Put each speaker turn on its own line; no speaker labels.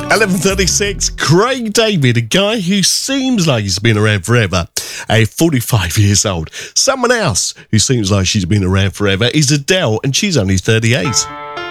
11:36, Craig David, a guy who seems like he's been around forever, 45 years old. Someone else who seems like she's been around forever is Adele, and she's only 38.